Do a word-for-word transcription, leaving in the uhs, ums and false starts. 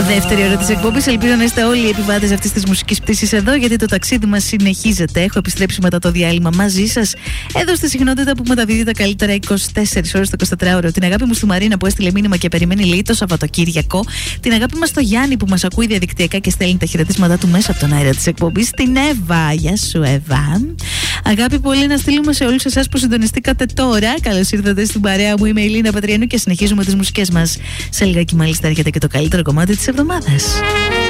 Δεύτερη ώρα της εκπομπής. Ελπίζω να είστε όλοι οι επιβάτες αυτής της μουσικής πτήσης εδώ, γιατί το ταξίδι μας συνεχίζεται. Έχω επιστρέψει μετά το διάλειμμα μαζί σας, εδώ στη συχνότητα που μεταδίδει τα καλύτερα είκοσι τέσσερις ώρες το εικοσιτετράωρο. Την αγάπη μου στη Μαρίνα που έστειλε μήνυμα και περιμένει λέει το Σαββατοκύριακο. Την αγάπη μας στο Γιάννη που μας ακούει διαδικτυακά και στέλνει τα χαιρετίσματά του μέσα από τον αέρα της εκπομπής. Την Εύα, γεια σου Εύα. Αγάπη πολύ να στείλουμε σε όλους εσάς που συντονιστήκατε τώρα. Καλώς ήρθατε στην παρέα μου. Είμαι η Ελίνα Πατριανού και συνεχίζουμε τις μουσικές μας. Σε λιγάκι μάλιστα έρχεται και το καλύτερο κομμάτι της εβδομάδας.